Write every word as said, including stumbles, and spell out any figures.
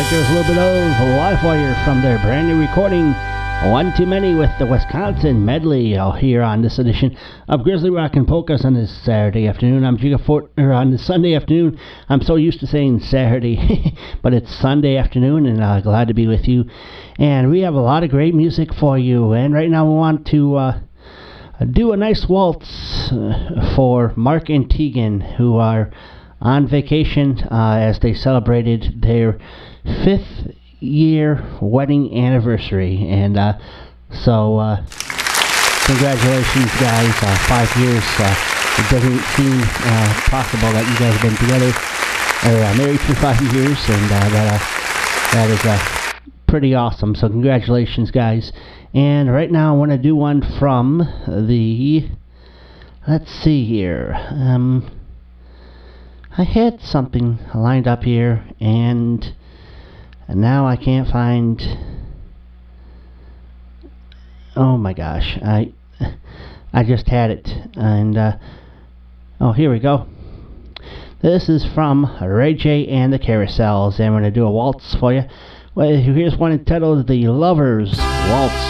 right, there's a little bit of Live Wire from their brand new recording, One Too Many, with the Wisconsin medley uh, here on this edition of Grizzly Rock and Polkas on this Saturday afternoon. I'm Giga Fort, or on this Sunday afternoon. I'm so used to saying Saturday, but it's Sunday afternoon, and uh, glad to be with you. And we have a lot of great music for you. And right now we want to uh, do a nice waltz uh, for Mark and Tegan, who are on vacation uh, as they celebrated their fifth year wedding anniversary. And uh, so uh, congratulations, guys. Uh, five years. Uh, it doesn't seem uh, possible that you guys have been together or uh, married for five years, and uh, that uh, that is uh, pretty awesome. So congratulations, guys. And right now I want to do one from the, let's see here, um I had something lined up here, and now I can't find. Oh my gosh, I I just had it, and uh, oh, here we go. This is from Ray J and the Carousels, and I'm going to do a waltz for you. Well, here's one entitled "The Lovers Waltz."